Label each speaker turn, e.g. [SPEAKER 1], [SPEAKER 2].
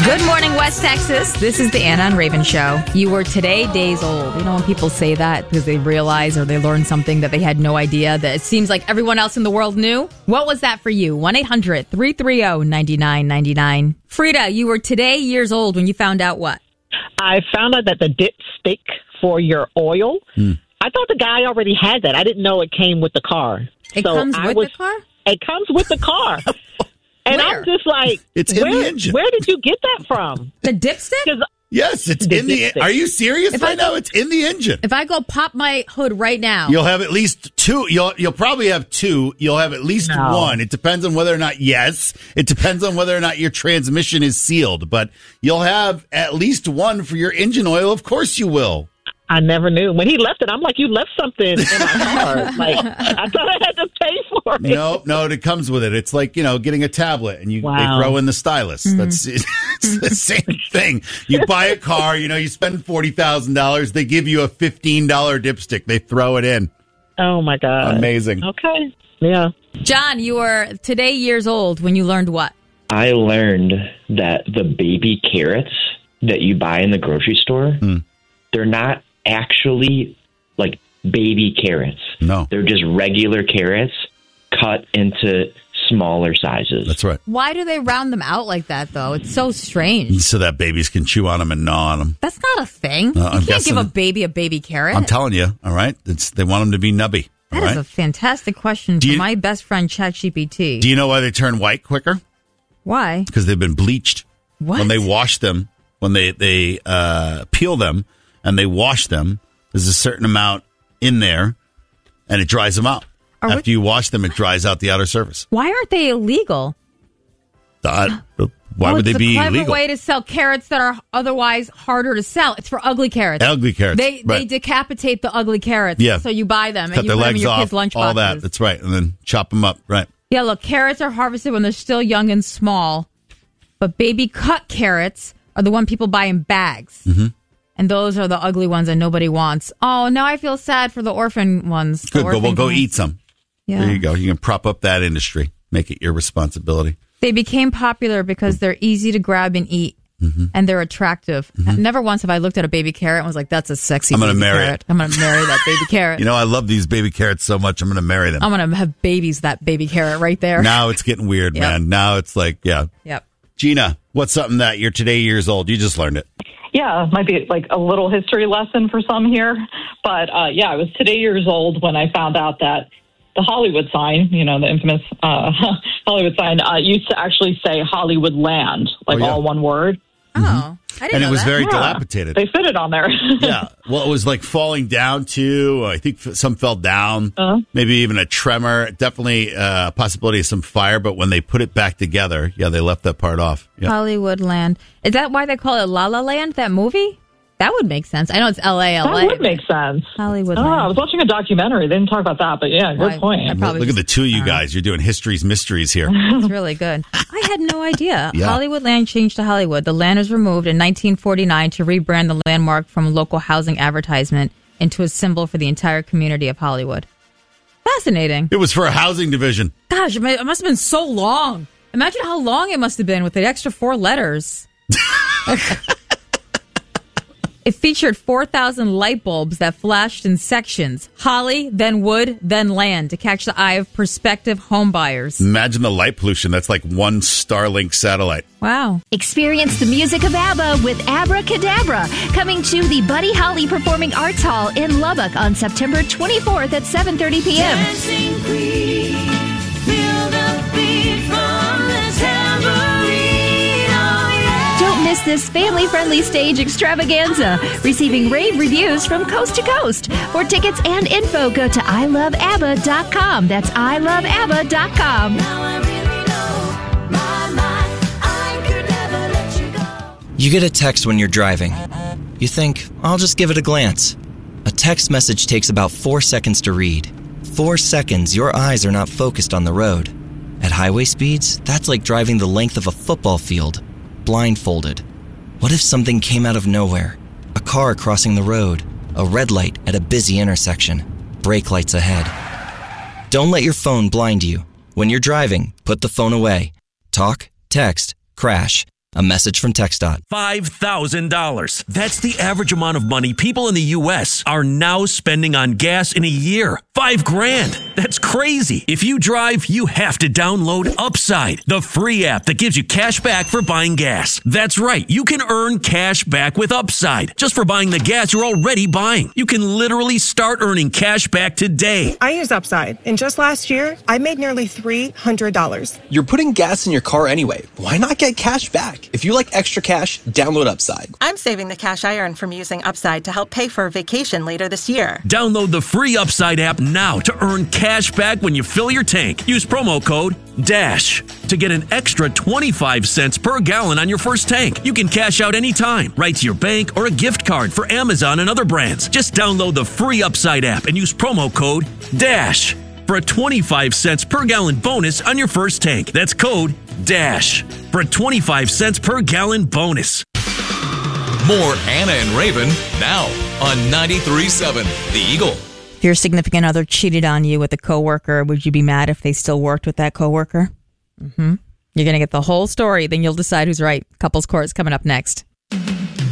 [SPEAKER 1] Good morning, West Texas. This is the Anna and Raven Show. You were today days old. You know when people say that because they realize or they learn something that they had no idea that it seems like everyone else in the world knew? What was that for you? 1-800-330-9999. Frida, you were today years old when you found out what?
[SPEAKER 2] I found out that the dipstick for your oil, I thought the guy already had that. I didn't know it came with the car.
[SPEAKER 1] It comes with the car?
[SPEAKER 2] It comes with the car. And
[SPEAKER 1] Where?
[SPEAKER 2] I'm just like,
[SPEAKER 3] It's in the engine.
[SPEAKER 2] Where did you get that from?
[SPEAKER 1] The dipstick?
[SPEAKER 2] 'Cause
[SPEAKER 3] Yes, it's in the. Are you serious right now? It's in the engine.
[SPEAKER 1] If I go pop my hood right now.
[SPEAKER 3] You'll have at least two. You'll probably have two. You'll have at least one. It depends on whether or not. Yes, it depends on whether or not your transmission is sealed. But you'll have at least one for your engine oil. Of course, you will.
[SPEAKER 2] I never knew. When he left it, I'm like, you left something in my car. Like, I thought I had to pay for it.
[SPEAKER 3] No, it comes with it. It's like, getting a tablet and they throw in the stylus. That's it's the same thing. You buy a car, you spend $40,000. They give you a $15 dipstick. They throw it in.
[SPEAKER 2] Oh, my God.
[SPEAKER 3] Amazing.
[SPEAKER 2] Okay. Yeah.
[SPEAKER 1] John, you were today years old when you learned what?
[SPEAKER 4] I learned that the baby carrots that you buy in the grocery store, they're not actually like baby carrots.
[SPEAKER 3] No.
[SPEAKER 4] They're just regular carrots cut into smaller sizes.
[SPEAKER 3] That's right.
[SPEAKER 1] Why do they round them out like that, though? It's so strange.
[SPEAKER 3] So that babies can chew on them and gnaw on them.
[SPEAKER 1] That's not a thing.
[SPEAKER 3] I'm
[SPEAKER 1] You can't
[SPEAKER 3] guessing-
[SPEAKER 1] give a baby carrot.
[SPEAKER 3] I'm telling you, all right? They want them to be nubby. All
[SPEAKER 1] That is
[SPEAKER 3] right?
[SPEAKER 1] a fantastic question for my best friend, ChatGPT.
[SPEAKER 3] Do you know why they turn white quicker?
[SPEAKER 1] Why?
[SPEAKER 3] Because they've been bleached.
[SPEAKER 1] What?
[SPEAKER 3] When they wash them, when they peel them and they wash them, there's a certain amount in there and it dries them out. After you wash them, it dries out the outer surface.
[SPEAKER 1] Why aren't they illegal?
[SPEAKER 3] Why would they be
[SPEAKER 1] It's a clever
[SPEAKER 3] illegal?
[SPEAKER 1] way to sell carrots that are otherwise harder to sell. It's for ugly carrots.
[SPEAKER 3] Ugly carrots.
[SPEAKER 1] They decapitate the ugly carrots.
[SPEAKER 3] Yeah.
[SPEAKER 1] So you buy them
[SPEAKER 3] Cut
[SPEAKER 1] and you
[SPEAKER 3] their
[SPEAKER 1] put them in
[SPEAKER 3] legs
[SPEAKER 1] your
[SPEAKER 3] off,
[SPEAKER 1] kids' lunch
[SPEAKER 3] all that.
[SPEAKER 1] boxes.
[SPEAKER 3] That's right. And then chop them up. Right.
[SPEAKER 1] Yeah, look, carrots are harvested when they're still young and small, but baby cut carrots are the one people buy in bags. Mm-hmm. And those are the ugly ones that nobody wants. Oh, now I feel sad for the orphan ones.
[SPEAKER 3] Good. Go eat some.
[SPEAKER 1] Yeah.
[SPEAKER 3] There you go. You can prop up that industry. Make it your responsibility.
[SPEAKER 1] They became popular because they're easy to grab and eat, and they're attractive. Never once have I looked at a baby carrot and was like, that's a sexy
[SPEAKER 3] I'm gonna
[SPEAKER 1] baby
[SPEAKER 3] marry
[SPEAKER 1] carrot.
[SPEAKER 3] it.
[SPEAKER 1] I'm going to marry that baby carrot.
[SPEAKER 3] I love these baby carrots so much. I'm going to marry them.
[SPEAKER 1] I'm going to have babies, that baby carrot right there.
[SPEAKER 3] Now it's getting weird,
[SPEAKER 1] Yep.
[SPEAKER 3] man. Now it's like, yeah.
[SPEAKER 1] Yep.
[SPEAKER 3] Gina, what's something that you're today years old? You just learned it.
[SPEAKER 5] Yeah, it might be like a little history lesson for some here. But I was today years old when I found out that the Hollywood sign, the infamous Hollywood sign, used to actually say Hollywood Land, all one word.
[SPEAKER 1] Oh, I didn't
[SPEAKER 3] And
[SPEAKER 1] know
[SPEAKER 3] it was
[SPEAKER 1] that.
[SPEAKER 3] very dilapidated.
[SPEAKER 5] They fit it on there.
[SPEAKER 3] Yeah. Well, it was like falling down too. I think some fell down. Maybe even a tremor. Definitely a possibility of some fire. But when they put it back together, they left that part off. Yeah.
[SPEAKER 1] Hollywood Land. Is that why they call it La La Land, that movie? That would make sense. I know it's L.A.
[SPEAKER 5] That would make sense.
[SPEAKER 1] Hollywood
[SPEAKER 5] I
[SPEAKER 1] Land.
[SPEAKER 5] was watching a documentary. They didn't talk about that, but yeah, good point.
[SPEAKER 3] Look at the two of you guys. You're doing history's mysteries here.
[SPEAKER 1] It's really good. I had no idea.
[SPEAKER 3] Yeah.
[SPEAKER 1] Hollywood Land changed to Hollywood. The land was removed in 1949 to rebrand the landmark from local housing advertisement into a symbol for the entire community of Hollywood. Fascinating.
[SPEAKER 3] It was for a housing division.
[SPEAKER 1] Gosh, it must have been so long. Imagine how long it must have been with the extra 4 letters. It featured 4,000 light bulbs that flashed in sections. Holly, then wood, then land to catch the eye of prospective home buyers.
[SPEAKER 3] Imagine the light pollution. That's like one Starlink satellite.
[SPEAKER 1] Wow.
[SPEAKER 6] Experience the music of ABBA with Abracadabra, coming to the Buddy Holly Performing Arts Hall in Lubbock on September 24th at 7:30 p.m.
[SPEAKER 7] Dancing Queen, feel the beat from the tambourine, oh yeah.
[SPEAKER 6] Don't miss this family-friendly stage extravaganza, receiving rave reviews from coast to coast. For tickets and info, go to iloveabba.com. That's iloveabba.com.
[SPEAKER 7] Now I really know, I could never let you go.
[SPEAKER 8] You get a text when you're driving. You think, I'll just give it a glance. A text message takes about 4 seconds to read. 4 seconds, your eyes are not focused on the road. At highway speeds, that's like driving the length of a football field, blindfolded. What if something came out of nowhere? A car crossing the road, a red light at a busy intersection, brake lights ahead. Don't let your phone blind you. When you're driving, put the phone away. Talk, text, crash. A message from TxDOT.
[SPEAKER 9] $5,000. That's the average amount of money people in the U.S. are now spending on gas in a year. $5,000. That's crazy. If you drive, you have to download Upside, the free app that gives you cash back for buying gas. That's right. You can earn cash back with Upside just for buying the gas you're already buying. You can literally start earning cash back today.
[SPEAKER 10] I use Upside, and just last year, I made nearly $300.
[SPEAKER 11] You're putting gas in your car anyway. Why not get cash back? If you like extra cash, download Upside.
[SPEAKER 12] I'm saving the cash I earn from using Upside to help pay for a vacation later this year.
[SPEAKER 9] Download the free Upside app now to earn cash back when you fill your tank. Use promo code DASH to get an extra 25 cents per gallon on your first tank. You can cash out anytime, right to your bank or a gift card for Amazon and other brands. Just download the free Upside app and use promo code DASH for a 25 cents per gallon bonus on your first tank. That's code DASH for a 25 cents per gallon bonus.
[SPEAKER 13] More Anna and Raven now on 93.7 The Eagle.
[SPEAKER 1] If your significant other cheated on you with a coworker, would you be mad if they still worked with that coworker? You're going to get the whole story, then you'll decide who's right. Couples Court is coming up next.